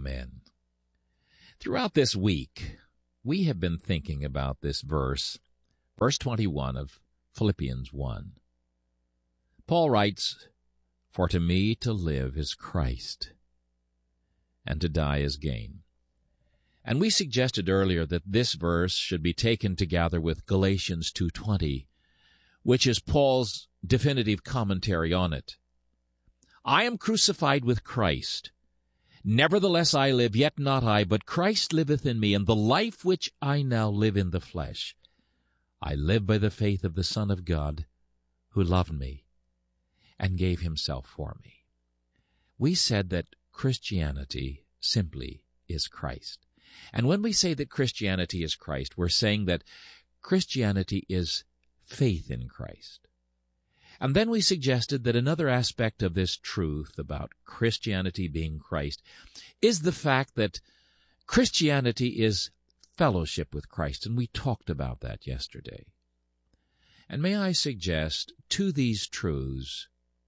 Amen. Throughout this week, we have been thinking about this verse 21 of Philippians 1. Paul writes, "For to me to live is Christ, and to die is gain." And we suggested earlier that this verse should be taken together with Galatians 2:20, which is Paul's definitive commentary on it. "I am crucified with Christ. Nevertheless I live, yet not I, but Christ liveth in me, and the life which I now live in the flesh, I live by the faith of the Son of God, who loved me and gave himself for me." We said that Christianity simply is Christ. And when we say that Christianity is Christ, we're saying that Christianity is faith in Christ. And then we suggested that another aspect of this truth about Christianity being Christ is the fact that Christianity is fellowship with Christ, and we talked about that yesterday. And may I suggest to these truths,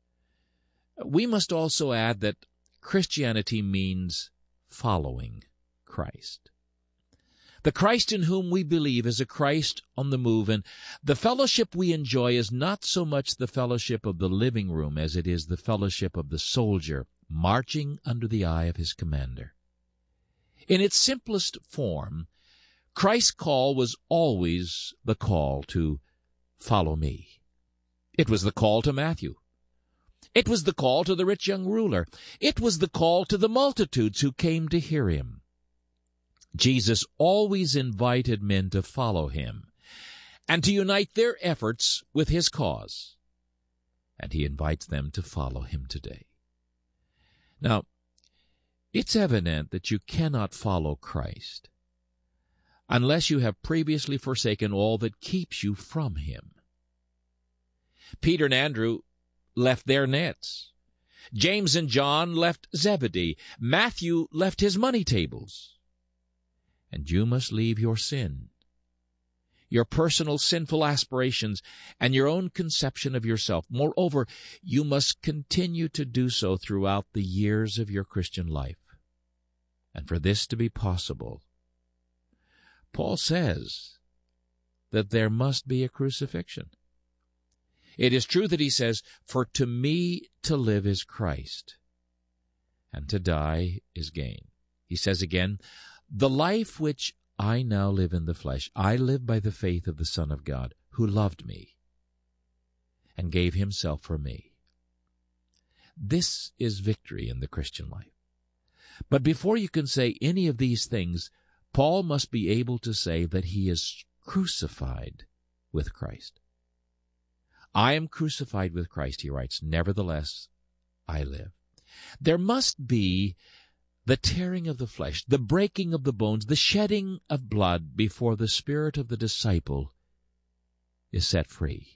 we must also add that Christianity means following Christ. The Christ in whom we believe is a Christ on the move, and the fellowship we enjoy is not so much the fellowship of the living room as it is the fellowship of the soldier marching under the eye of his commander. In its simplest form, Christ's call was always the call to follow me. It was the call to Matthew. It was the call to the rich young ruler. It was the call to the multitudes who came to hear him. Jesus always invited men to follow him and to unite their efforts with his cause. And he invites them to follow him today. Now, it's evident that you cannot follow Christ unless you have previously forsaken all that keeps you from him. Peter and Andrew left their nets. James and John left Zebedee. Matthew left his money tables. And you must leave your sin, your personal sinful aspirations, and your own conception of yourself. Moreover, you must continue to do so throughout the years of your Christian life. And for this to be possible, Paul says that there must be a crucifixion. It is true that he says, "For to me to live is Christ, and to die is gain." He says again, "The life which I now live in the flesh, I live by the faith of the Son of God, who loved me and gave himself for me." This is victory in the Christian life. But before you can say any of these things, Paul must be able to say that he is crucified with Christ. "I am crucified with Christ," he writes, "nevertheless I live." There must be the tearing of the flesh, the breaking of the bones, the shedding of blood before the spirit of the disciple is set free.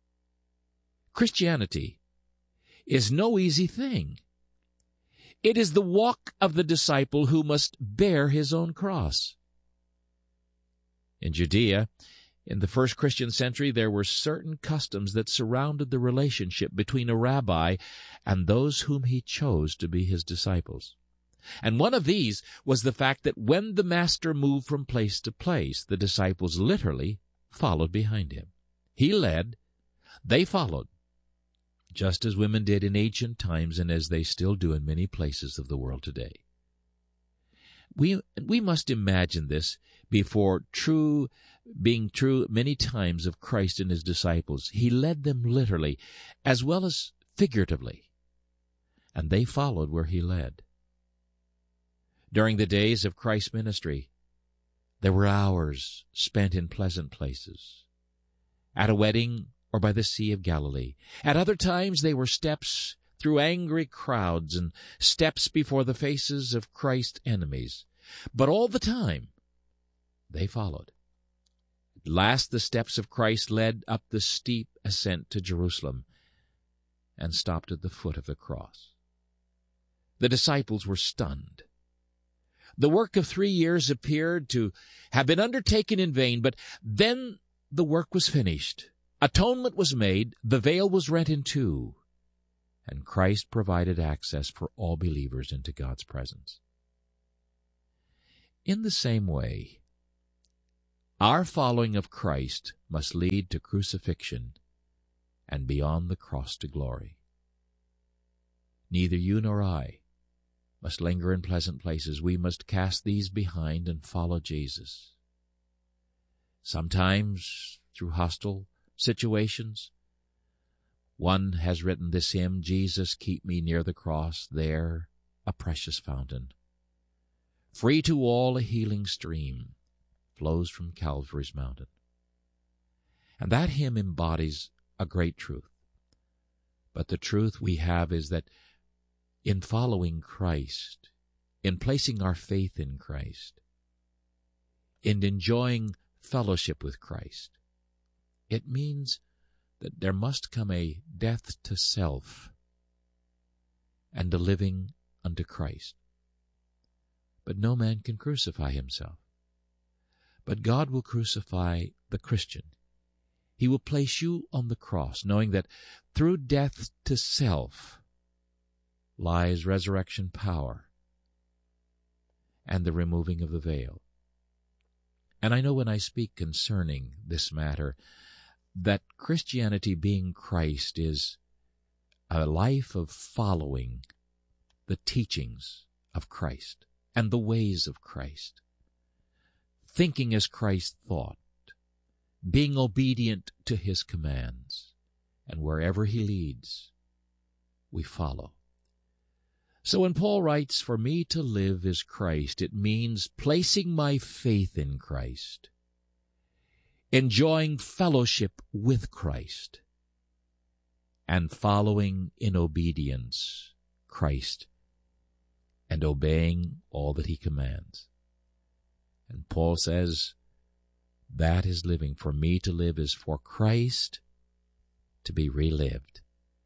Christianity is no easy thing. It is the walk of the disciple who must bear his own cross. In Judea, in the first Christian century, there were certain customs that surrounded the relationship between a rabbi and those whom he chose to be his disciples. And one of these was the fact that when the master moved from place to place, the disciples literally followed behind him. He led, they followed, just as women did in ancient times and as they still do in many places of the world today. We must imagine this before being true many times of Christ and his disciples. He led them literally as well as figuratively, and they followed where he led. During the days of Christ's ministry, there were hours spent in pleasant places, at a wedding or by the Sea of Galilee. At other times, they were steps through angry crowds and steps before the faces of Christ's enemies. But all the time, they followed. At last, the steps of Christ led up the steep ascent to Jerusalem and stopped at the foot of the cross. The disciples were stunned. The work of 3 years appeared to have been undertaken in vain, but then the work was finished. Atonement was made, the veil was rent in two, and Christ provided access for all believers into God's presence. In the same way, our following of Christ must lead to crucifixion and beyond the cross to glory. Neither you nor I must linger in pleasant places. We must cast these behind and follow Jesus. Sometimes through hostile situations. One has written this hymn, Jesus, keep me near the cross, there a precious fountain. Free to all a healing stream flows from Calvary's mountain. And that hymn embodies a great truth. But the truth we have is that in following Christ, in placing our faith in Christ, in enjoying fellowship with Christ, it means that there must come a death to self and a living unto Christ. But no man can crucify himself. But God will crucify the Christian. He will place you on the cross, knowing that through death to self lies resurrection power and the removing of the veil. And I know when I speak concerning this matter that Christianity, being Christ, is a life of following the teachings of Christ and the ways of Christ, thinking as Christ thought, being obedient to his commands, and wherever he leads, we follow. So when Paul writes, for me to live is Christ, it means placing my faith in Christ, enjoying fellowship with Christ, and following in obedience Christ, and obeying all that he commands. And Paul says, that is living. For me to live is for Christ to be relived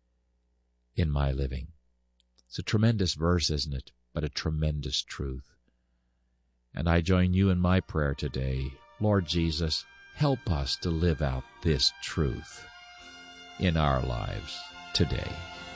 in my living. It's a tremendous verse, isn't it? But a tremendous truth. And I join you in my prayer today. Lord Jesus, help us to live out this truth in our lives today.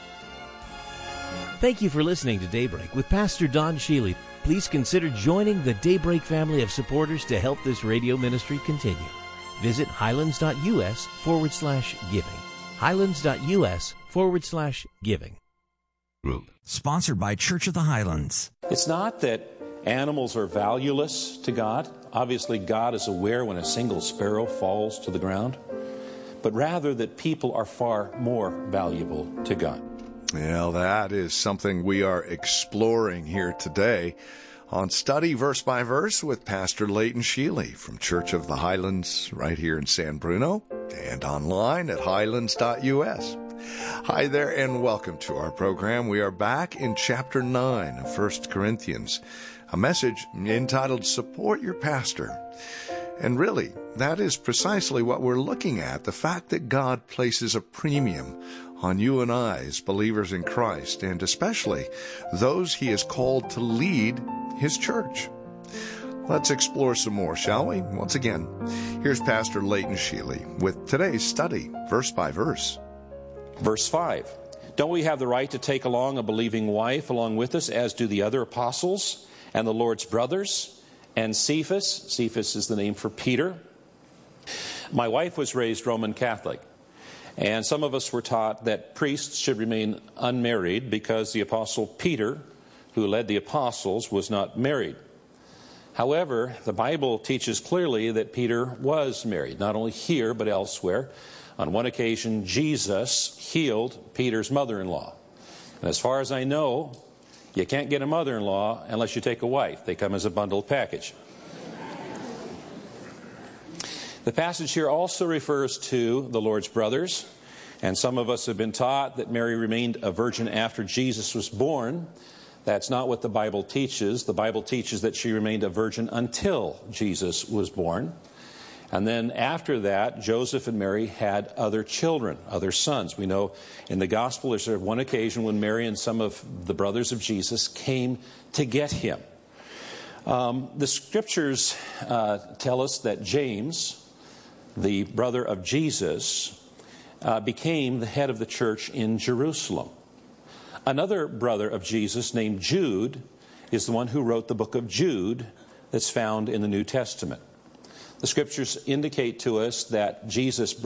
Thank you for listening to Daybreak with Pastor Don Shealy. Please consider joining the Daybreak family of supporters to help this radio ministry continue. Visit highlands.us/giving. Highlands.us/giving. Group. Sponsored by Church of the Highlands. It's not that animals are valueless to God. Obviously, God is aware when a single sparrow falls to the ground. But rather that people are far more valuable to God. Well, that is something we are exploring here today on Study Verse by Verse with Pastor Leighton Shealy from Church of the Highlands right here in San Bruno and online at highlands.us. Hi there and welcome to our program. We are back in chapter 9 of 1 Corinthians, a message entitled Support Your Pastor. And really, that is precisely what we're looking at, the fact that God places a premium on you and I as believers in Christ, and especially those he has called to lead his church. Let's explore some more, shall we? Once again, here's Pastor Leighton Shealy with today's study, verse by verse. Verse 5. Don't we have the right to take along a believing wife along with us, as do the other apostles and the Lord's brothers, and Cephas? Cephas is the name for Peter. My wife was raised Roman Catholic. And some of us were taught that priests should remain unmarried because the Apostle Peter, who led the apostles, was not married. However, the Bible teaches clearly that Peter was married, not only here but elsewhere. On one occasion, Jesus healed Peter's mother-in-law. And as far as I know, you can't get a mother-in-law unless you take a wife. They come as a bundled package. The passage here also refers to the Lord's brothers, and some of us have been taught that Mary remained a virgin after Jesus was born. That's not what the Bible teaches. The Bible teaches that she remained a virgin until Jesus was born. And then after that, Joseph and Mary had other children, other sons. We know in the Gospel there's one occasion when Mary and some of the brothers of Jesus came to get him. The Scriptures tell us that James, the brother of Jesus, became the head of the church in Jerusalem. Another brother of Jesus named Jude is the one who wrote the book of Jude, that's found in the New Testament. The Scriptures indicate to us that Jesus